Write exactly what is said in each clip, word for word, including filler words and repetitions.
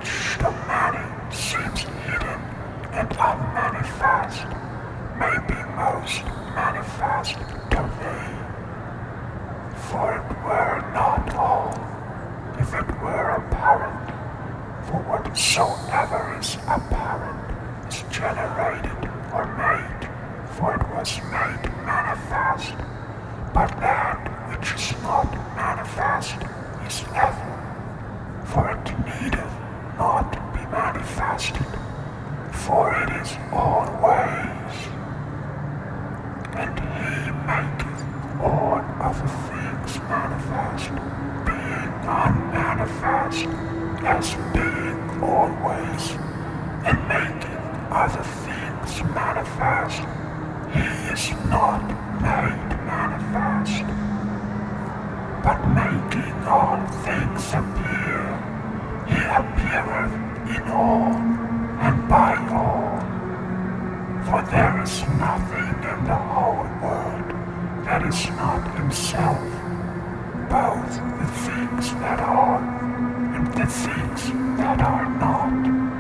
which to many seems hidden and unmanifest, may be most manifest to thee. For it were not all, if it were apparent, for whatsoever is apparent is generated or made, for it was made manifest. But that which is not manifest is ever, for it needeth not be manifested, for it is always. And he maketh all other things manifest, being unmanifest, as being always, and making other things manifest. He is not made manifest, but making all things appear, he appeareth in all and by all. For there is nothing in the whole world that is not himself, both the things that are and the things that are not.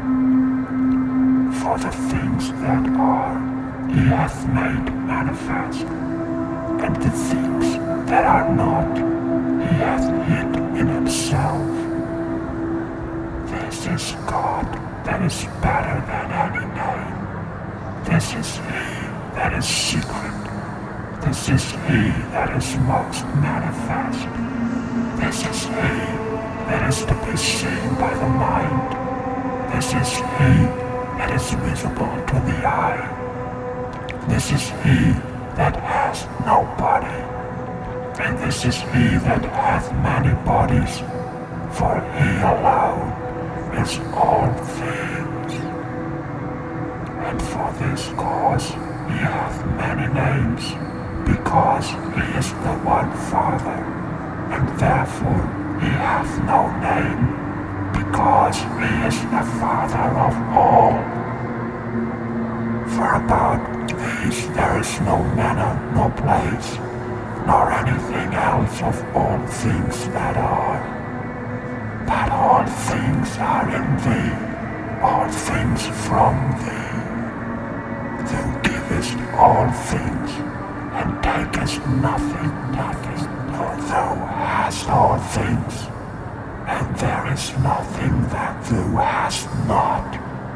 For the things that are he hath made manifest, and the things that are not he hath hid in himself. This is God that is better than any name. This is he that is secret. This is he that is most manifest. This is he that is to be seen by the mind. This is he that is visible to the eye. This is he that has no body, and this is he that hath many bodies, for he alone is all things. And for this cause he hath many names, because he is the one Father, and therefore he hath no name, because he is the Father of all. For about these there is no manner, nor place, nor anything else of all things that are. But all things are in thee, all things from thee. Thou givest all things, and takest nothing, takest, for thou hast all things, and there is nothing that thou hast not.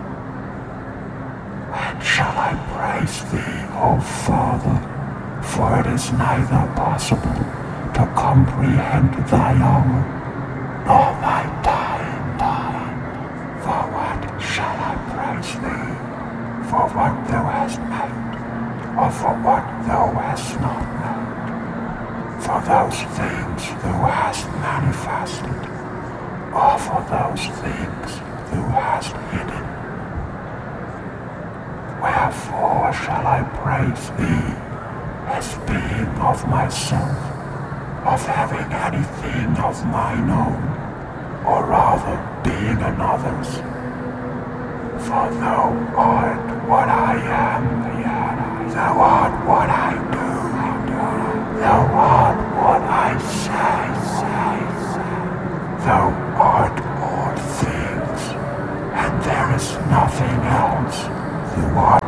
When shall I praise thee, O Father? For it is neither possible to comprehend thy hour, nor thy time, time. For what shall I praise thee? For what thou hast made, or for what thou hast not made? For those things thou hast manifested, or for those things thou hast hidden. Wherefore shall I praise thee, as being of myself, of having anything of mine own, or rather being another's? For thou art what I am, thou art what I do, thou art what I say, thou art all things, and there is nothing else. Thou art